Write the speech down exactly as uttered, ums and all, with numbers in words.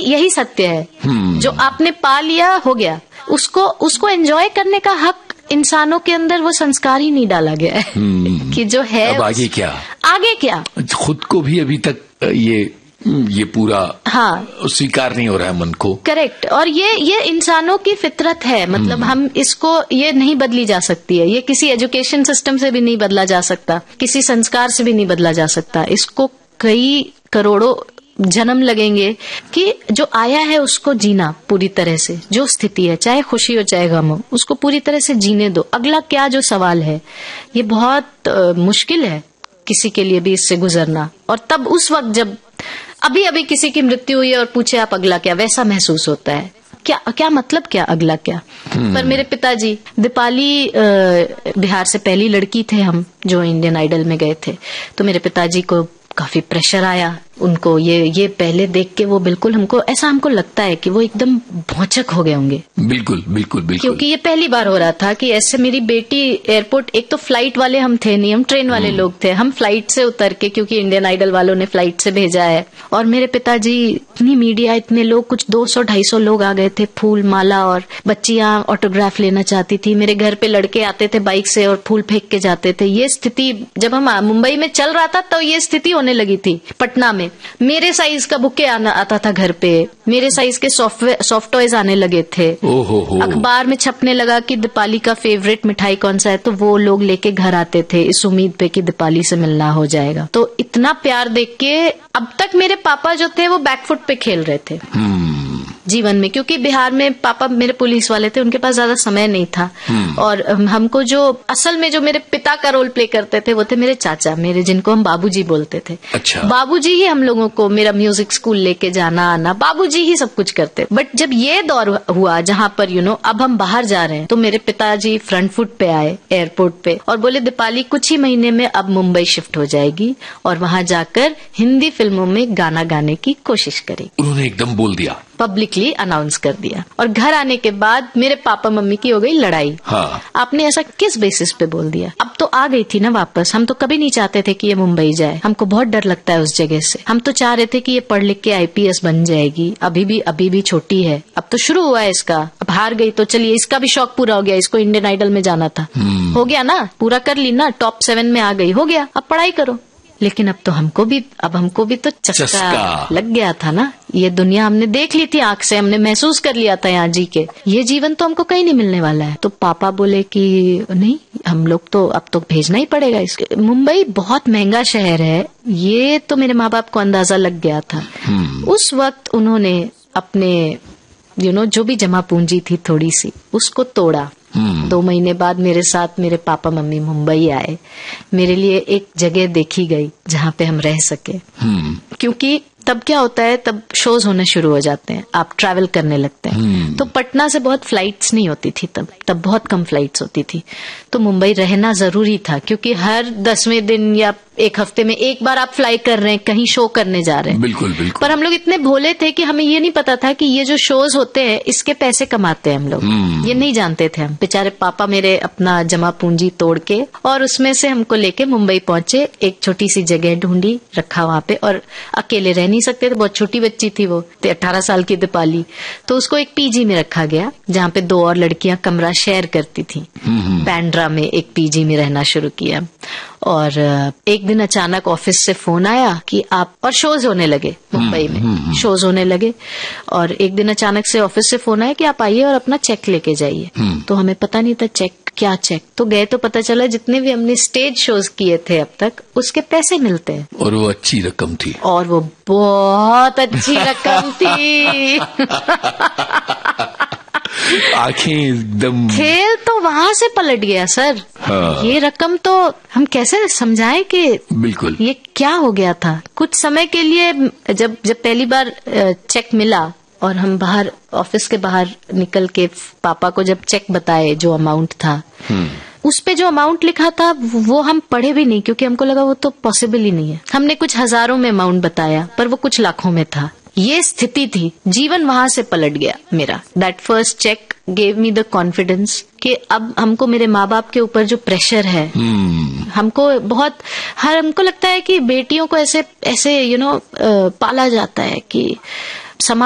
यही सत्य है। hmm. जो आपने पा लिया हो गया, उसको उसको एंजॉय करने का हक इंसानों के अंदर वो संस्कार ही नहीं डाला गया है। hmm. कि जो है अब आगे क्या, आगे क्या, खुद को भी अभी तक ये ये पूरा हाँ स्वीकार नहीं हो रहा है मन को। करेक्ट। और ये ये इंसानों की फितरत है, मतलब हम इसको, ये नहीं बदली जा सकती है, ये किसी एजुकेशन सिस्टम से भी नहीं बदला जा सकता, किसी संस्कार से भी नहीं बदला जा सकता। इसको कई करोड़ों जन्म लगेंगे कि जो आया है उसको जीना पूरी तरह से, जो स्थिति है चाहे खुशी हो चाहे गम हो, उसको पूरी तरह से जीने दो। अगला क्या जो सवाल है, ये बहुत आ, मुश्किल है किसी के लिए भी इससे गुजरना। और तब उस वक्त जब अभी अभी किसी की मृत्यु हुई है और पूछे आप अगला क्या, वैसा महसूस होता है। क्या क्या मतलब क्या अगला क्या। hmm. पर मेरे पिताजी, दीपाली बिहार से पहली लड़की थे हम जो इंडियन आइडल में गए थे, तो मेरे पिताजी को काफी प्रेशर आया उनको। ये ये पहले देख के वो बिल्कुल, हमको ऐसा हमको लगता है कि वो एकदम भौचक हो गए होंगे। बिल्कुल बिल्कुल बिल्कुल, क्योंकि ये पहली बार हो रहा था कि ऐसे मेरी बेटी एयरपोर्ट, एक तो फ्लाइट वाले हम थे नहीं, हम ट्रेन वाले लोग थे, हम फ्लाइट से उतर के, क्योंकि इंडियन आइडल वालों ने फ्लाइट से भेजा है, और मेरे पिताजी, इतनी मीडिया, इतने लोग, कुछ दो सौ ढाई सौ लोग आ गए थे, फूल माला, और बच्चियां ऑटोग्राफ लेना चाहती थी। मेरे घर पे लड़के आते थे बाइक से और फूल फेंक के जाते थे। ये स्थिति जब हम मुंबई में चल रहा था तो ये स्थिति होने लगी थी पटना में। मेरे साइज का बुके आना आता था घर पे, मेरे साइज के सॉफ्टवेयर सॉफ्ट टॉयज आने लगे थे। ओहो हो। अखबार में छपने लगा कि दीपाली का फेवरेट मिठाई कौन सा है, तो वो लोग लेके घर आते थे इस उम्मीद पे कि दीपाली से मिलना हो जाएगा। तो इतना प्यार देख के अब तक मेरे पापा जो थे वो बैकफुट पे खेल रहे थे जीवन में, क्योंकि बिहार में पापा मेरे पुलिस वाले थे, उनके पास ज्यादा समय नहीं था। और हमको जो असल में जो मेरे पिता का रोल प्ले करते थे वो थे मेरे चाचा, मेरे जिनको हम बाबूजी बोलते थे। अच्छा। बाबूजी ही हम लोगों को मेरा म्यूजिक स्कूल लेके जाना आना, बाबूजी ही सब कुछ करते। बट जब ये दौर हुआ जहाँ पर यू नो अब हम बाहर जा रहे हैं, तो मेरे पिताजी फ्रंट फुट पे आए एयरपोर्ट पे और बोले दीपाली कुछ ही महीने में अब मुंबई शिफ्ट हो जाएगी और वहां जाकर हिंदी फिल्मों में गाना गाने की कोशिश करेगी। उन्होंने एकदम बोल दिया, पब्लिकली अनाउंस कर दिया। और घर आने के बाद मेरे पापा मम्मी की हो गई लड़ाई। हाँ। आपने ऐसा किस बेसिस पे बोल दिया। अब तो आ गई थी ना वापस, हम तो कभी नहीं चाहते थे कि ये मुंबई जाए, हमको बहुत डर लगता है उस जगह से। हम तो चाह रहे थे कि ये पढ़ लिख के आईपीएस बन जाएगी, अभी भी अभी भी छोटी है, अब तो शुरू हुआ है इसका। अब हार गई तो चलिए, इसका भी शौक पूरा हो गया, इसको इंडियन आइडल में जाना था, हो गया ना, पूरा कर ली ना, टॉप सेवन में आ गई, हो गया, अब पढ़ाई करो। लेकिन अब तो हमको भी अब हमको भी तो चस्का, चस्का लग गया था ना। ये दुनिया हमने देख ली थी आंख से, हमने महसूस कर लिया था यहाँ जी के, ये जीवन तो हमको कहीं नहीं मिलने वाला है। तो पापा बोले कि नहीं, हम लोग तो अब तो भेजना ही पड़ेगा इसके। मुंबई बहुत महंगा शहर है, ये तो मेरे माँ बाप को अंदाजा लग गया था। उस वक्त उन्होंने अपने यू नो जो भी जमा पूंजी थी थोड़ी सी, उसको तोड़ा। Hmm. दो महीने बाद मेरे साथ मेरे पापा मम्मी मुंबई आए, मेरे लिए एक जगह देखी गई जहाँ पे हम रह सके। hmm. क्योंकि तब क्या होता है, तब शोज होने शुरू हो जाते हैं, आप ट्रैवल करने लगते हैं। hmm. तो पटना से बहुत फ्लाइट्स नहीं होती थी तब तब बहुत कम फ्लाइट्स होती थी, तो मुंबई रहना जरूरी था, क्योंकि हर दसवें दिन या एक हफ्ते में एक बार आप फ्लाई कर रहे हैं, कहीं शो करने जा रहे हैं। बिल्कुल बिल्कुल। पर हम लोग इतने भोले थे कि हमें ये नहीं पता था कि ये जो शोज होते हैं इसके पैसे कमाते हैं हम लोग। hmm. ये नहीं जानते थे हम। बेचारे पापा मेरे अपना जमा पूंजी तोड़ के और उसमें से हमको लेके मुंबई पहुंचे, एक छोटी सी जगह ढूंढी, रखा वहां पे, और अकेले रह नहीं सकते थे, बहुत छोटी बच्ची थी वो, अठारह साल की दीपाली, तो उसको एक पीजी में रखा गया जहाँ पे दो और लड़कियां कमरा शेयर करती थी। hmm. बांद्रा में एक पीजी में रहना शुरू किया। और एक दिन अचानक ऑफिस से फोन आया कि आप, और शोज होने लगे मुंबई में, शोज होने लगे, और एक दिन अचानक से ऑफिस से फोन आया कि आप आइए और अपना चेक लेके जाइए। तो हमें पता नहीं था चेक क्या चेक, तो गए तो पता चला जितने भी हमने स्टेज शोज किए थे अब तक उसके पैसे मिलते हैं। और वो अच्छी रकम थी, और वो बहुत अच्छी रकम थी। आंखें एकदम, खेल तो वहां से पलट गया सर। हाँ। ये रकम तो हम कैसे समझाएं कि बिल्कुल ये क्या हो गया था। कुछ समय के लिए जब जब पहली बार चेक मिला और हम बाहर ऑफिस के बाहर निकल के पापा को जब चेक बताए जो अमाउंट था, उस पे जो अमाउंट लिखा था वो हम पढ़े भी नहीं, क्योंकि हमको लगा वो तो पॉसिबल ही नहीं है। हमने कुछ हजारों में अमाउंट बताया पर वो कुछ लाखों में था। ये स्थिति थी, जीवन वहां से पलट गया मेरा। That first check gave me the confidence कि अब हमको मेरे माँ बाप के ऊपर जो प्रेशर है, hmm. हमको बहुत, हर हमको लगता है कि बेटियों को ऐसे ऐसे यू नो पाला जाता है कि समाज